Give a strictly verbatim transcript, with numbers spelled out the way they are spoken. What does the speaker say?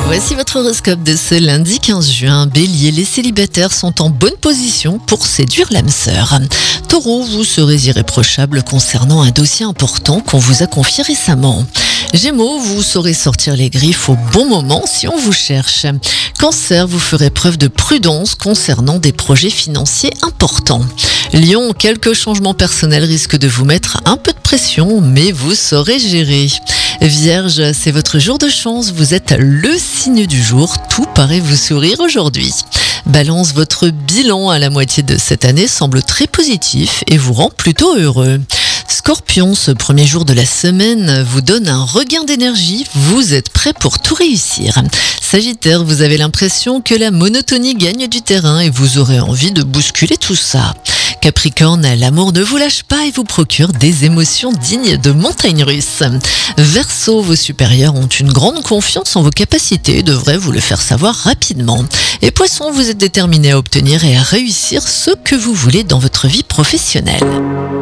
Voici votre horoscope de ce lundi quinze juin. Bélier, les célibataires sont en bonne position pour séduire l'âme sœur. Taureau, vous serez irréprochable concernant un dossier important qu'on vous a confié récemment. Gémeaux, vous saurez sortir les griffes au bon moment si on vous cherche. Cancer, vous ferez preuve de prudence concernant des projets financiers importants. Lion, quelques changements personnels risquent de vous mettre un peu de pression, mais vous saurez gérer. Vierge, c'est votre jour de chance, vous êtes le signe du jour, tout paraît vous sourire aujourd'hui. Balance, votre bilan à la moitié de cette année semble très positif et vous rend plutôt heureux. Scorpion, ce premier jour de la semaine vous donne un regain d'énergie, vous êtes prêt pour tout réussir. Sagittaire, vous avez l'impression que la monotonie gagne du terrain et vous aurez envie de bousculer tout ça. Capricorne, l'amour ne vous lâche pas et vous procure des émotions dignes de montagnes russes. Verseau, vos supérieurs ont une grande confiance en vos capacités et devraient vous le faire savoir rapidement. Et Poisson, vous êtes déterminé à obtenir et à réussir ce que vous voulez dans votre vie professionnelle.